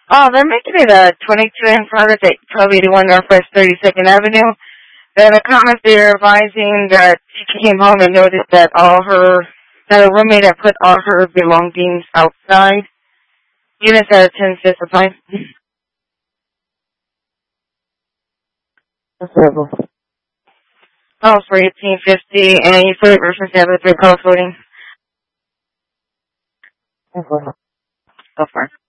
Oh, they're making it a 22 in progress at 1281 Northwest 32nd Avenue. Then a comment there advising that she came home and noticed that that a roommate had put all her belongings outside. Units at 10 specified. That's terrible. Oh, for 1850, and you put it reference to the 3 call voting. So far.